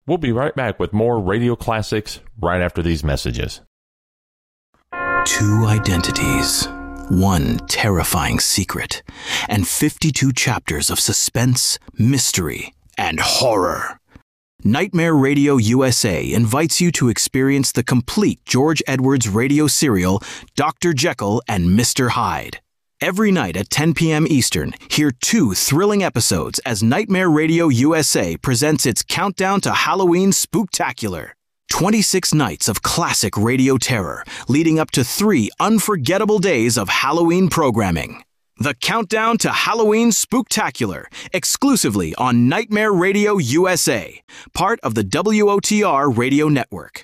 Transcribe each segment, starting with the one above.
We'll be right back with more radio classics right after these messages. 2 identities, 1 terrifying secret, and 52 chapters of suspense, mystery, and horror. Nightmare Radio USA invites you to experience the complete George Edwards radio serial, Dr. Jekyll and Mr. Hyde. Every night at 10 p.m. Eastern, hear 2 thrilling episodes as Nightmare Radio USA presents its Countdown to Halloween Spooktacular. 26 nights of classic radio terror, leading up to 3 unforgettable days of Halloween programming. The Countdown to Halloween Spooktacular, exclusively on Nightmare Radio USA, part of the WOTR Radio Network.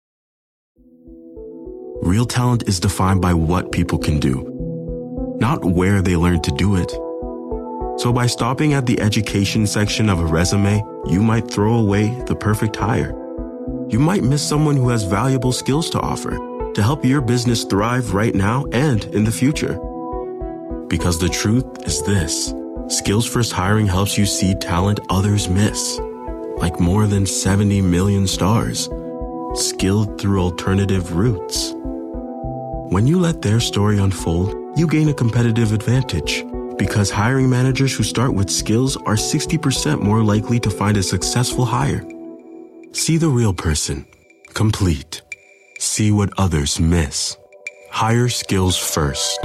Real talent is defined by what people can do, not where they learn to do it. So by stopping at the education section of a resume, you might throw away the perfect hire. You might miss someone who has valuable skills to offer to help your business thrive right now and in the future. Because the truth is this: Skills First Hiring helps you see talent others miss, like more than 70 million stars, skilled through alternative routes. When you let their story unfold, you gain a competitive advantage, because hiring managers who start with skills are 60% more likely to find a successful hire. See the real person, complete. See what others miss. Hire skills first.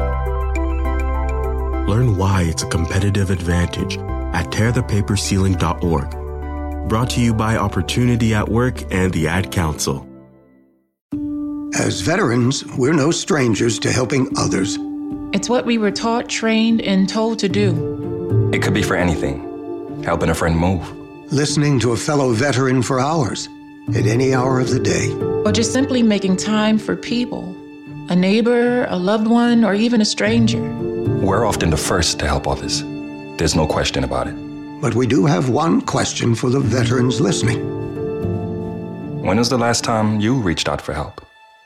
Learn why it's a competitive advantage at tearthepaperceiling.org. Brought to you by Opportunity at Work and the Ad Council. As veterans, we're no strangers to helping others. It's what we were taught, trained, and told to do. It could be for anything. Helping a friend move. Listening to a fellow veteran for hours, at any hour of the day. Or just simply making time for people. A neighbor, a loved one, or even a stranger. We're often the first to help others. There's no question about it. But we do have one question for the veterans listening. When was the last time you reached out for help?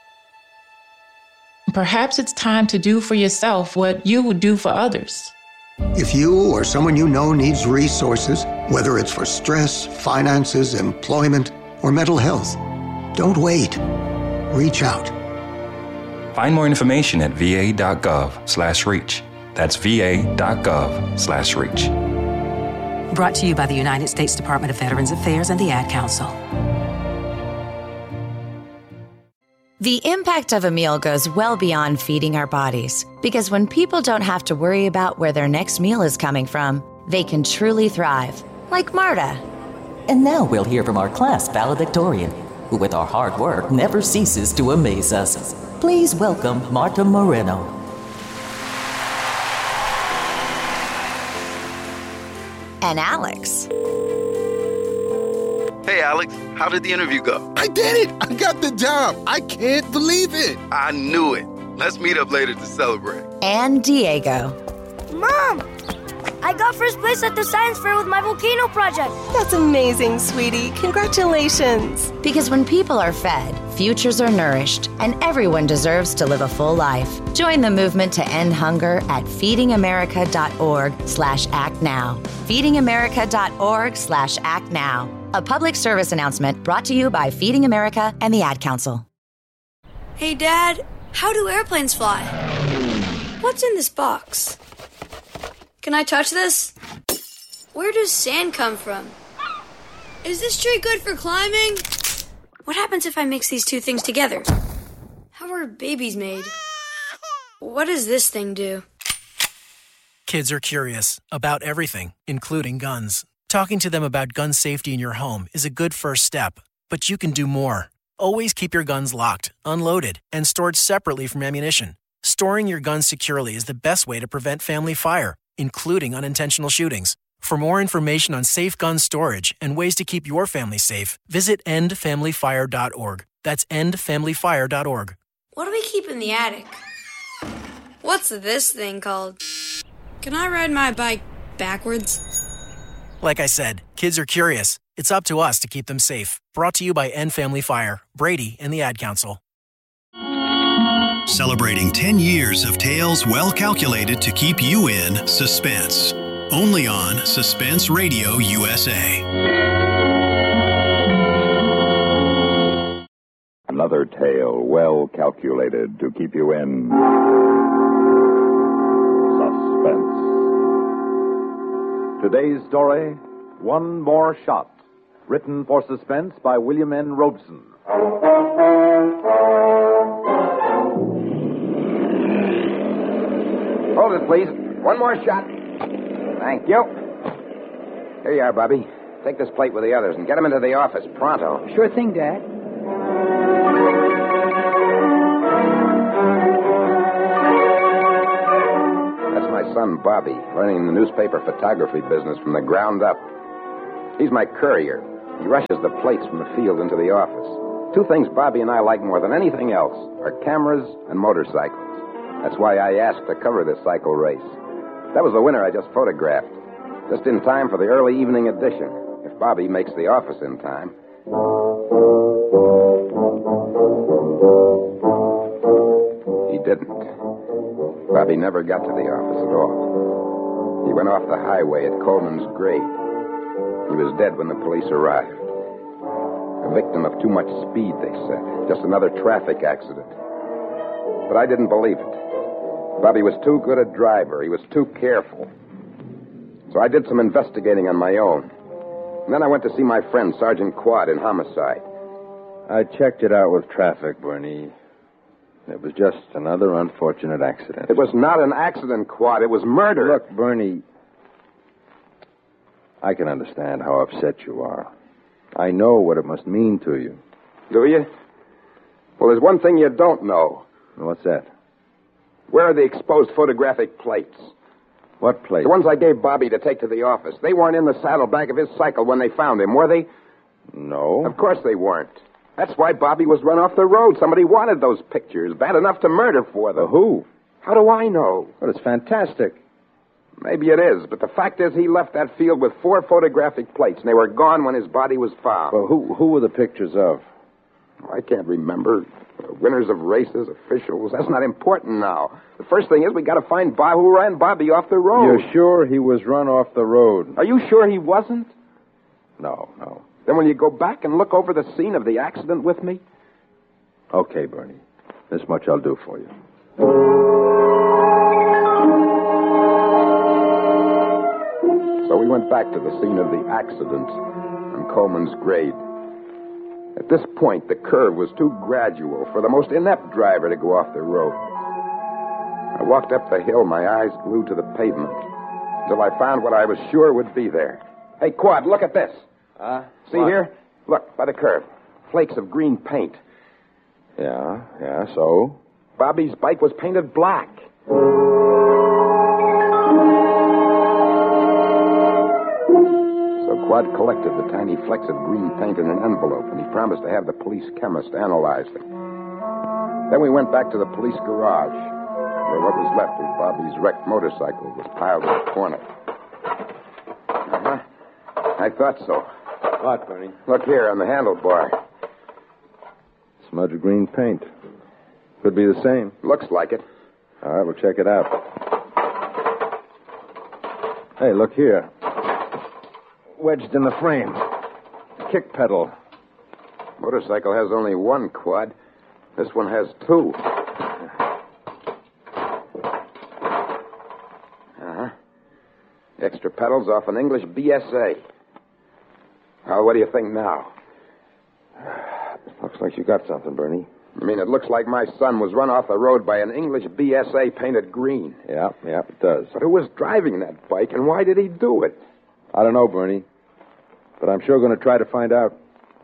Perhaps it's time to do for yourself what you would do for others. If you or someone you know needs resources, whether it's for stress, finances, employment, or mental health, don't wait. Reach out. Find more information at va.gov/reach. That's va.gov/reach. Brought to you by the United States Department of Veterans Affairs and the Ad Council. The impact of a meal goes well beyond feeding our bodies, because when people don't have to worry about where their next meal is coming from, they can truly thrive, like Marta. And now we'll hear from our class valedictorian, who with our hard work never ceases to amaze us. Please welcome Marta Moreno. And Alex. Hey, Alex, how did the interview go? I did it! I got the job! I can't believe it! I knew it. Let's meet up later to celebrate. And Diego. Mom! I got first place at the science fair with my volcano project. That's amazing, sweetie. Congratulations. Because when people are fed, futures are nourished, and everyone deserves to live a full life. Join the movement to end hunger at feedingamerica.org/actnow. feedingamerica.org/actnow. A public service announcement brought to you by Feeding America and the Ad Council. Hey, Dad, how do airplanes fly? What's in this box? Can I touch this? Where does sand come from? Is this tree good for climbing? What happens if I mix these two things together? How are babies made? What does this thing do? Kids are curious about everything, including guns. Talking to them about gun safety in your home is a good first step, but you can do more. Always keep your guns locked, unloaded, and stored separately from ammunition. Storing your guns securely is the best way to prevent family fire, including unintentional shootings. For more information on safe gun storage and ways to keep your family safe, visit endfamilyfire.org. That's endfamilyfire.org. What do we keep in the attic? What's this thing called? Can I ride my bike backwards? Like I said, kids are curious. It's up to us to keep them safe. Brought to you by End Family Fire, Brady, and the Ad Council. Celebrating 10 years of tales well calculated to keep you in suspense. Only on Suspense Radio USA. Another tale well calculated to keep you in suspense. Today's story, One More Shot, written for suspense by William N. Robeson. Hold it, please. One more shot. Thank you. Here you are, Bobby. Take this plate with the others and get them into the office pronto. Sure thing, Dad. That's my son, Bobby, learning the newspaper photography business from the ground up. He's my courier. He rushes the plates from the field into the office. Two things Bobby and I like more than anything else are cameras and motorcycles. That's why I asked to cover this cycle race. That was the winner I just photographed. Just in time for the early evening edition, if Bobby makes the office in time. He didn't. Bobby never got to the office at all. He went off the highway at Coleman's grave. He was dead when the police arrived. A victim of too much speed, they said. Just another traffic accident. But I didn't believe it. Bobby was too good a driver. He was too careful. So I did some investigating on my own. And then I went to see my friend, Sergeant Quad, in homicide. I checked it out with traffic, Bernie. It was just another unfortunate accident. It was not an accident, Quad. It was murder. Look, Bernie, I can understand how upset you are. I know what it must mean to you. Do you? Well, there's one thing you don't know. What's that? Where are the exposed photographic plates? What plates? The ones I gave Bobby to take to the office. They weren't in the saddlebag of his cycle when they found him, were they? No. Of course they weren't. That's why Bobby was run off the road. Somebody wanted those pictures. Bad enough to murder for them. Who? How do I know? Well, it's fantastic. Maybe it is, but the fact is he left that field with 4 photographic plates, and they were gone when his body was found. Well, who were the pictures of? I can't remember. Winners of races, officials. That's not important now. The first thing is we got to find who ran Bobby off the road. You're sure he was run off the road? Are you sure he wasn't? No. Then will you go back and look over the scene of the accident with me? Okay, Bernie. This much I'll do for you. So we went back to the scene of the accident on Coleman's grade. At this point, the curve was too gradual for the most inept driver to go off the road. I walked up the hill, my eyes glued to the pavement, until I found what I was sure would be there. Hey, Quad, look at this. See what? Here? Look, by the curve. Flakes of green paint. Yeah, so? Bobby's bike was painted black. So Quad collected the tiny flecks of green paint in an envelope, and he promised to have the police chemist analyze them. Then we went back to the police garage, where what was left of Bobby's wrecked motorcycle was piled in the corner. I thought so. What, Bernie? Look here on the handlebar. Smudge of green paint. Could be the same. Looks like it. All right, we'll check it out. Hey, look here. Wedged in the frame. Kick pedal. Motorcycle has only one, Quad. This one has 2. Extra pedals off an English BSA. Well, what do you think now? Looks like you got something, Bernie. I mean, it looks like my son was run off the road by an English BSA painted green. Yeah, it does. But who was driving that bike, and why did he do it? I don't know, Bernie. But I'm sure going to try to find out.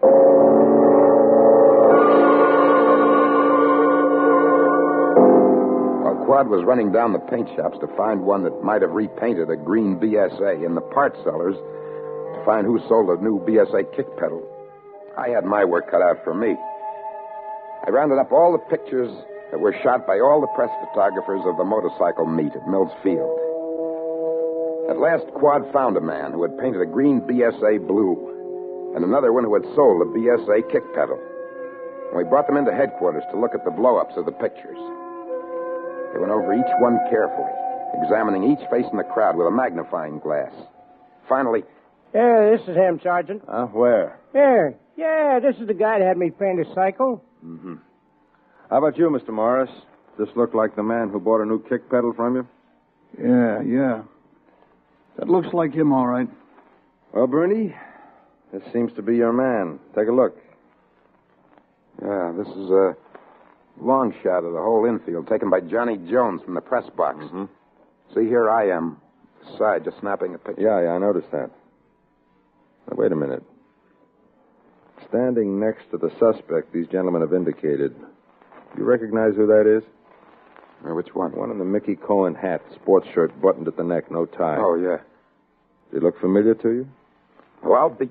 While Quad was running down the paint shops to find one that might have repainted a green BSA in the part cellars, to find who sold a new BSA kick pedal, I had my work cut out for me. I rounded up all the pictures that were shot by all the press photographers of the motorcycle meet at Mills Field. At last, Quad found a man who had painted a green BSA blue and another one who had sold a BSA kick pedal. And we brought them into headquarters to look at the blow-ups of the pictures. They went over each one carefully, examining each face in the crowd with a magnifying glass. Finally... This is him, Sergeant. Where? Here, Yeah, this is the guy that had me paint his cycle. Mm-hmm. How about you, Mr. Morris? This look like the man who bought a new kick pedal from you? Yeah. That looks like him, all right. Well, Bernie, this seems to be your man. Take a look. Yeah, this is a long shot of the whole infield taken by Johnny Jones from the press box. Mm-hmm. See, here I am, side, just snapping a picture. Yeah, I noticed that. Now, wait a minute. Standing next to the suspect these gentlemen have indicated. You recognize who that is? Which one? One in the Mickey Cohen hat, sports shirt buttoned at the neck, no tie. Oh, yeah. Did he look familiar to you? Well, the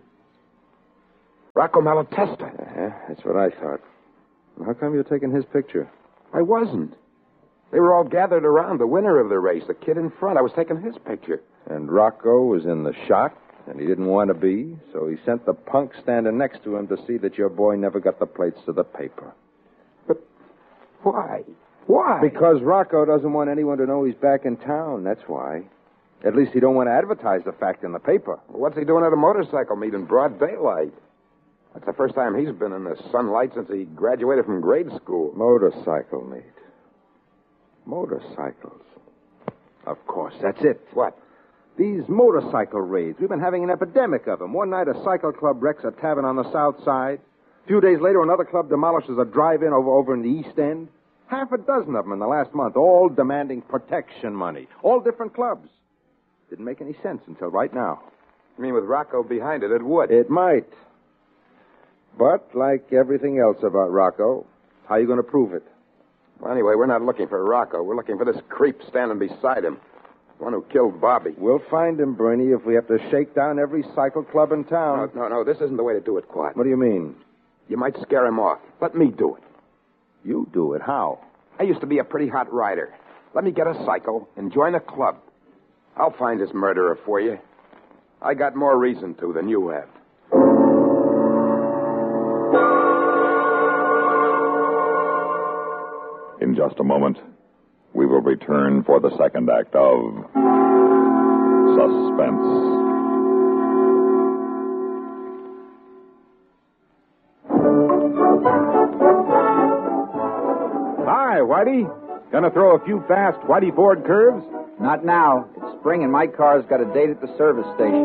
Rocco Malatesta. That's what I thought. How come you're taking his picture? I wasn't. They were all gathered around the winner of the race, the kid in front. I was taking his picture. And Rocco was in the shot, and he didn't want to be, so he sent the punk standing next to him to see that your boy never got the plates to the paper. But why? Why? Because Rocco doesn't want anyone to know he's back in town, that's why. At least he don't want to advertise the fact in the paper. Well, what's he doing at a motorcycle meet in broad daylight? That's the first time he's been in the sunlight since he graduated from grade school. Motorcycle meet. Motorcycles. Of course, that's it. What? These motorcycle raids. We've been having an epidemic of them. One night, a cycle club wrecks a tavern on the south side. A few days later, another club demolishes a drive-in over in the east end. Half a dozen of them in the last month, all demanding protection money. All different clubs. Didn't make any sense until right now. You mean with Rocco behind it, it would? It might. But, like everything else about Rocco, how are you going to prove it? Well, anyway, we're not looking for Rocco. We're looking for this creep standing beside him. The one who killed Bobby. We'll find him, Bernie, if we have to shake down every cycle club in town. No, this isn't the way to do it, Quad. What do you mean? You might scare him off. Let me do it. You do it? How? I used to be a pretty hot rider. Let me get a cycle and join a club. I'll find this murderer for you. I got more reason to than you have. In just a moment, we will return for the second act of Suspense. Hi, Whitey. Gonna throw a few fast Whitey Ford curves? Not now. It's spring and my car's got a date at the service station.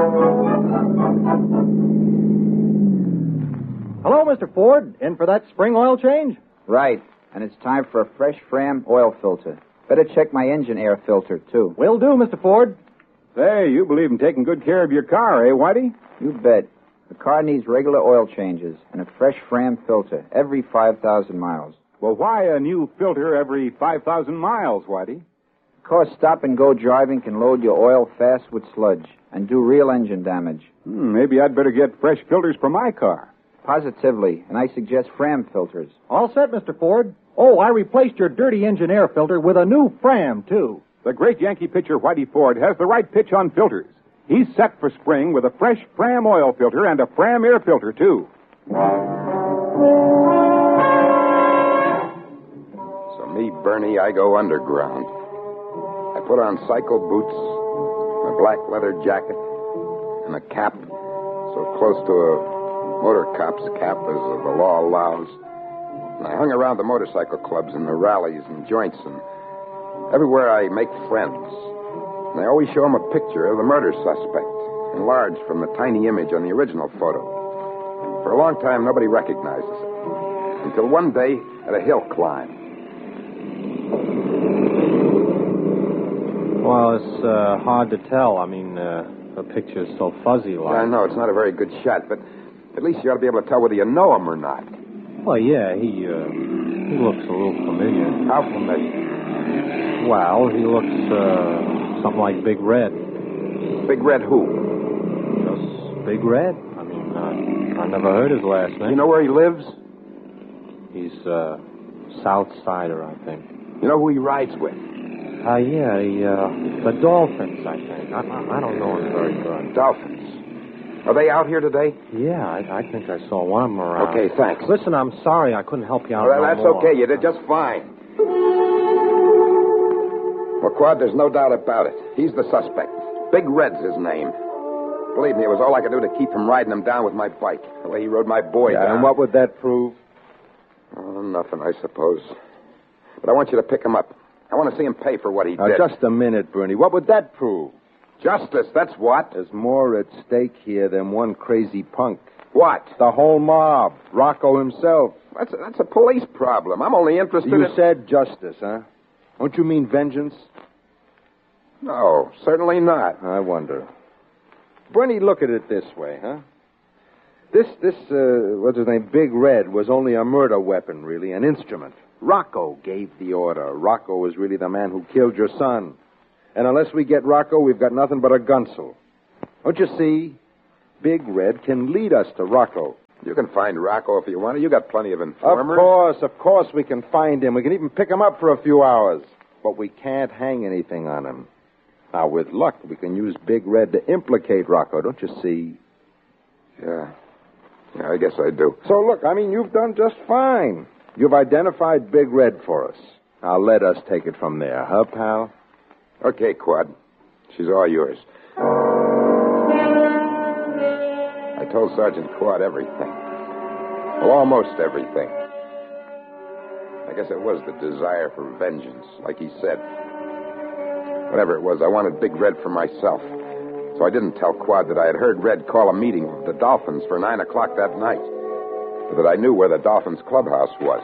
Hello, Mr. Ford. In for that spring oil change? Right. And it's time for a fresh Fram oil filter. Better check my engine air filter, too. Will do, Mr. Ford. Say, you believe in taking good care of your car, eh, Whitey? You bet. The car needs regular oil changes and a fresh Fram filter every 5,000 miles. Well, why a new filter every 5,000 miles, Whitey? Because stop-and-go driving can load your oil fast with sludge and do real engine damage. Maybe I'd better get fresh filters for my car. Positively, and I suggest Fram filters. All set, Mr. Ford. Oh, I replaced your dirty engine air filter with a new Fram, too. The great Yankee pitcher Whitey Ford has the right pitch on filters. He's set for spring with a fresh Fram oil filter and a Fram air filter, too. So me, Bernie, I go underground. I put on cycle boots, a black leather jacket, and a cap so close to a motor cop's cap as the law allows. And I hung around the motorcycle clubs and the rallies and joints, and everywhere I make friends. And I always show them a picture of the murder suspect, enlarged from the tiny image on the original photo. For a long time, nobody recognizes it. Until one day, at a hill climb. Well, it's hard to tell. I mean, the picture's so fuzzy like. Yeah, I know, it's not a very good shot, but at least you ought to be able to tell whether you know him or not. Well, yeah, he looks a little familiar. How familiar? Well, he looks something like Big Red. Big Red who? Just Big Red. I mean, I never heard his last name. You know where he lives? He's South Sider, I think. You know who he rides with? Yeah, the Dolphins, I think. I don't know him very good. Dolphins. Are they out here today? Yeah, I think I saw one of them around. Okay, thanks. Listen, I'm sorry I couldn't help you out Well, no that's more. okay. You did just fine. Well, Quad, there's no doubt about it. He's the suspect. Big Red's his name. Believe me, it was all I could do to keep from riding him down with my bike, the way he rode my boy down. And what would that prove? Oh, nothing, I suppose. But I want you to pick him up. I want to see him pay for what he Now, did. just a minute, Bernie. What would that prove? Justice, that's what. There's more at stake here than one crazy punk. What? The whole mob. Rocco himself. That's a police problem. I'm only interested You in... said justice, huh? Don't you mean vengeance? No, certainly not. I wonder. Bernie, look at it this way, huh? This, what's his name, Big Red, was only a murder weapon, really, an instrument. Rocco gave the order. Rocco was really the man who killed your son. And unless we get Rocco, we've got nothing but a gunsel. Don't you see? Big Red can lead us to Rocco. You can find Rocco if you want to. You got plenty of informers. Of course we can find him. We can even pick him up for a few hours. But we can't hang anything on him. Now, with luck, we can use Big Red to implicate Rocco, don't you see? Yeah, I guess I do. So, look, you've done just fine. You've identified Big Red for us. Now, let us take it from there, huh, pal? Okay, Quad. She's all yours. I told Sergeant Quad everything. Well, almost everything. I guess it was the desire for vengeance, like he said. Whatever it was, I wanted Big Red for myself. So I didn't tell Quad that I had heard Red call a meeting with the Dolphins for 9 o'clock that night. But that I knew where the Dolphins clubhouse was.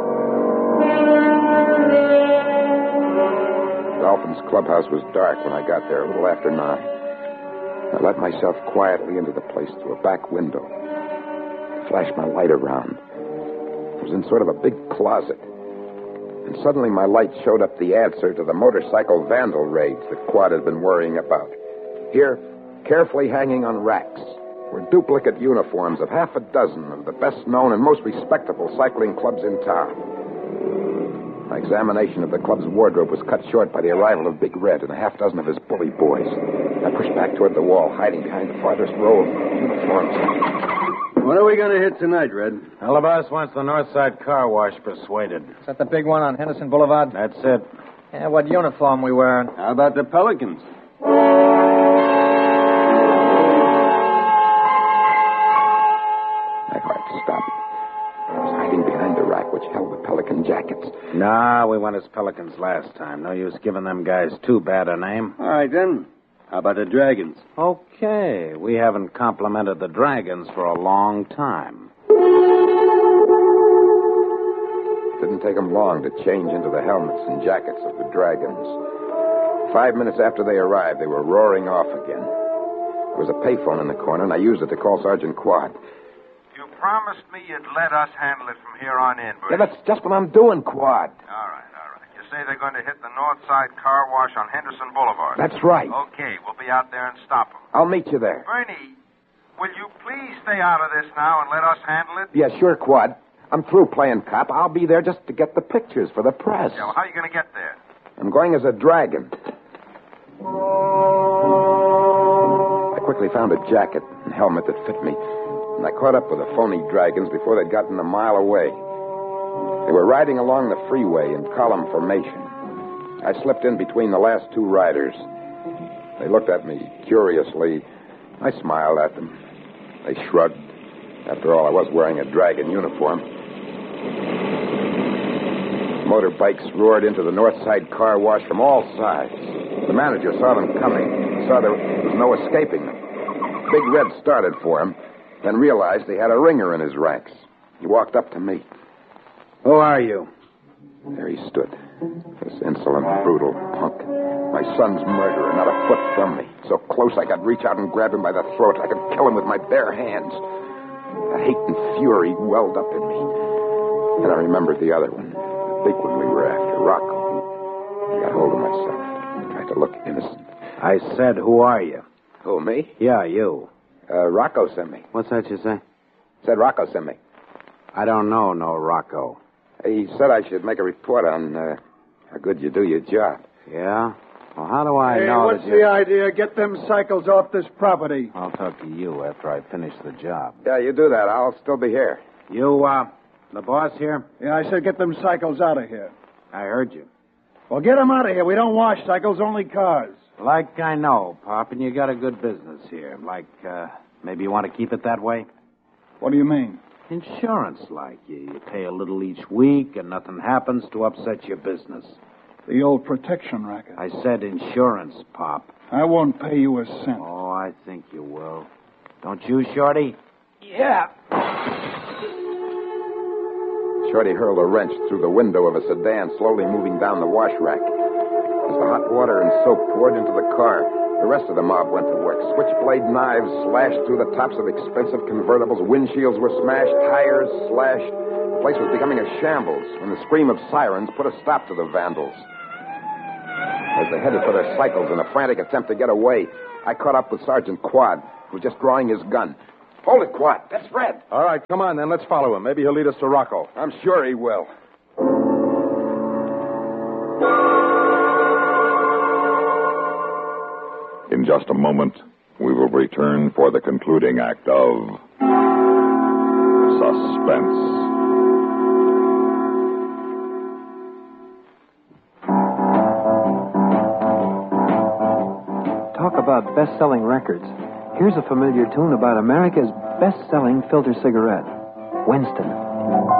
The Dolphins clubhouse was dark when I got there, a little after 9. I let myself quietly into the place through a back window. Flashed my light around. It was in sort of a big closet. And suddenly my light showed up the answer to the motorcycle vandal raids that Quad had been worrying about. Here, carefully hanging on racks, were duplicate uniforms of half a dozen of the best-known and most respectable cycling clubs in town. My examination of the club's wardrobe was cut short by the arrival of Big Red and a half dozen of his bully boys. I pushed back toward the wall, hiding behind the farthest row of uniforms. What are we going to hit tonight, Red? Alabas wants the Northside Car Wash persuaded. Is that the big one on Henderson Boulevard? That's it. Yeah, what uniform we wearing? How about the Pelicans? My heart stopped. I was hiding behind the rack which held the Pelican jackets. Nah, we went as Pelicans last time. No use giving them guys too bad a name. All right, then. How about the Dragons? Okay. We haven't complimented the Dragons for a long time. It didn't take them long to change into the helmets and jackets of the Dragons. 5 minutes after they arrived, they were roaring off again. There was a payphone in the corner, and I used it to call Sergeant Quad. You promised me you'd let us handle it from here on in, Bertie. Yeah, that's just what I'm doing, Quad. All right. You say they're going to hit the Northside Car Wash on Henderson Boulevard. That's right. Okay, we'll be out there and stop them. I'll meet you there. Bernie, will you please stay out of this now and let us handle it? Yeah, sure, Quad. I'm through playing cop. I'll be there just to get the pictures for the press. Yeah, well, how are you going to get there? I'm going as a dragon. I quickly found a jacket and helmet that fit me, and I caught up with the phony Dragons before they'd gotten a mile away. They were riding along the freeway in column formation. I slipped in between the last two riders. They looked at me curiously. I smiled at them. They shrugged. After all, I was wearing a dragon uniform. Motorbikes roared into the Northside Car Wash from all sides. The manager saw them coming. He saw there was no escaping them. Big Red started for him, then realized he had a ringer in his ranks. He walked up to me. Who are you? There he stood. This insolent, brutal punk. My son's murderer, not a foot from me. So close I could reach out and grab him by the throat. I could kill him with my bare hands. The hate and fury welled up in me. And I remembered the other one. The big one we were after, Rocco. I got hold of myself. I tried to look innocent. I said, who are you? Who, me? Yeah, you. Rocco sent me. What's that you say? Said Rocco sent me. I don't know no Rocco. He said I should make a report on how good you do your job. Yeah? Well, how do I know what's the idea? Get them cycles off this property. I'll talk to you after I finish the job. Yeah, you do that. I'll still be here. You, the boss here? Yeah, I said get them cycles out of here. I heard you. Well, get them out of here. We don't wash cycles, only cars. Like I know, Pop, and you got a good business here. Like, maybe you want to keep it that way? What do you mean? Insurance, like. You pay a little each week, and nothing happens to upset your business. The old protection racket. I said insurance, Pop. I won't pay you a cent. Oh, I think you will. Don't you, Shorty? Yeah. Shorty hurled a wrench through the window of a sedan, slowly moving down the wash rack. As the hot water and soap poured into the car, the rest of the mob went to work. Switchblade knives slashed through the tops of expensive convertibles. Windshields were smashed, tires slashed. The place was becoming a shambles when the scream of sirens put a stop to the vandals. As they headed for their cycles in a frantic attempt to get away, I caught up with Sergeant Quad, who was just drawing his gun. Hold it, Quad. That's Fred. All right, come on, then. Let's follow him. Maybe he'll lead us to Rocco. I'm sure he will. In just a moment, we will return for the concluding act of Suspense. Talk about best-selling records. Here's a familiar tune about America's best-selling filter cigarette, Winston.